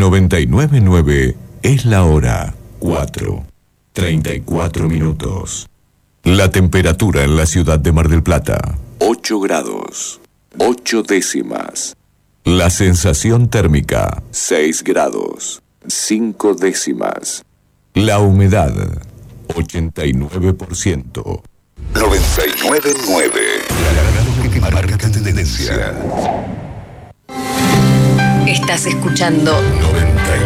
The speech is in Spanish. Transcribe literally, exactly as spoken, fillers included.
noventa y nueve punto nueve es la hora cuatro, treinta y cuatro minutos. La temperatura en la ciudad de Mar del Plata, ocho grados, ocho décimas. La sensación térmica, seis grados, cinco décimas. La humedad, ochenta y nueve por ciento. noventa y nueve punto nueve. La radio que marca tendencia. Estás escuchando noventa y